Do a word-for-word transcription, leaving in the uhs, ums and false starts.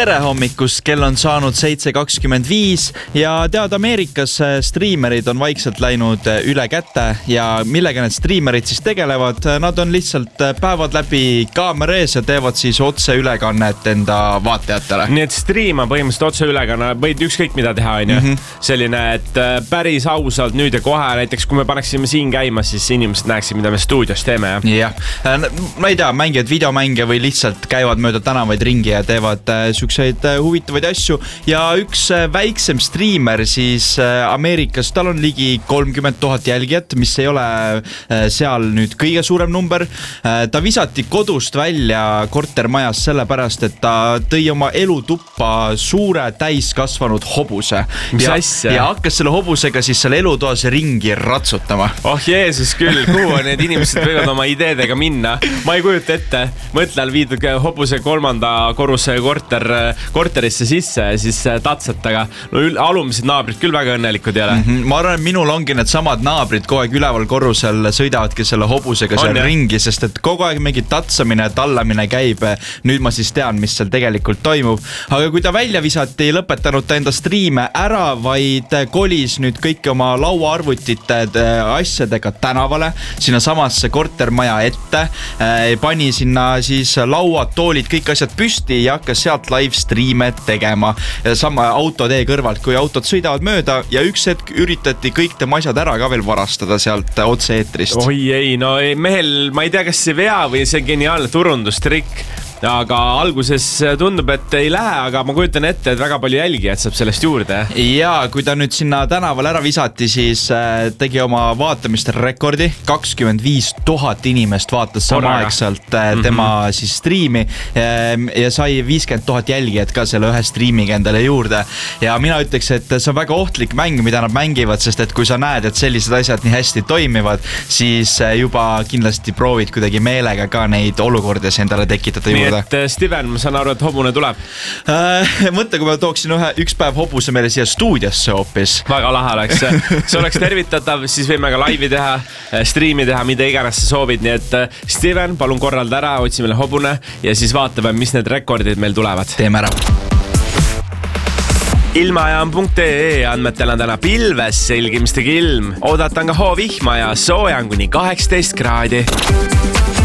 Tere hommikust, kell on saanud seitse kakskümmend viis ja tead, Ameerikas striimerid on vaikselt läinud üle käte ja millega need striimerid siis tegelevad? Nad on lihtsalt päevad läbi kaamera ees ja teevad siis otseülekannet enda vaatajatele. Nii et striima põhimõtteliselt otseülekanne, võid ükskõik mida teha, on ju? Mm-hmm. Selline, et päris ausalt nüüd ja kohe, näiteks kui me paneksime siin käima, siis inimesed näeksid, mida me stuudios teeme. Ja, ma ei tea, mängivad videomänge või lihtsalt käivad mööda tänavaid ringi ja teevad sükseid huvitavaid asju ja üks väiksem striimer siis Ameerikas, tal on ligi kolmkümmend tuhat jälgijat, mis ei ole seal nüüd kõige suurem number. Ta visati kodust välja kortermajas sellepärast, et ta tõi oma elutuppa suure täiskasvanud hobuse. Mis ja, asja? Ja hakkas selle hobusega siis selle elutoas ringi ratsutama. Oh Jeesus küll, kuhu need inimesed võivad oma ideedega minna? Ma ei kujuta ette, mõtlel viidud hobuse kolmanda korruse korter korterisse sisse ja siis tatsataga. No alumised naabrid küll väga õnnelikud ei ole. Mm-hmm. Ma arvan, et minul ongi need samad naabrid kogu aeg üleval korrusel sõidavadki selle hobusega seal on, ringi, sest et kogu aeg mingi tatsamine, tallamine käib. Nüüd ma siis tean, mis seal tegelikult toimub. Aga kui ta välja visati, ei lõpetanud ta enda striime ära, vaid kolis nüüd kõik oma lauaarvutite asjadega tänavale, sinna samasse kortermaja ette, pani sinna siis lauad, toolid, kõik asjad püsti ja hakkas sealt live striime tegema sama autotee kõrvalt, kui autod sõidavad mööda ja üks hetk üritati kõik tema asjad ära ka veel varastada sealt otse-eetrist. Oi ei, no mehel, ma ei tea, kas see vea või see geniaalne turundustrikk, aga alguses tundub, et ei lähe, aga ma kujutan ette, et väga palju jälgijad saab sellest juurde. Ja kui ta nüüd sinna tänaval ära visati, siis tegi oma vaatamist rekordi. kakskümmend viis tuhat inimest vaatas samaaegselt tema mm-hmm. siis striimi ja sai viiskümmend tuhat jälgijad ka selle ühe striimiga endale juurde. Ja mina ütleks, et see on väga ohtlik mäng, mida nad mängivad, sest et kui sa näed, et sellised asjad nii hästi toimivad, siis juba kindlasti proovid kuidagi meelega ka neid olukordes endale tekitada juurde. Et Steven, ma saan aru, et hobune tuleb. Äh, mõtle, kui ma tooksin ühe, üks päev hobuse meile siia stuudiosse hoopis. Väga lahe oleks. See oleks tervitatav, siis võime ka laivi teha, striimi teha, mida iganes sa soovid. Nii et Steven, palun korralda ära, otsi meile hobune ja siis vaatame, mis need rekordid meil tulevad. Teeme ära. Ilmajaam punkt ee andmetel on täna pilves, selgimistega ilm. Oodatan ka hoovihma ja soojan kuni kaheksateist kraadi.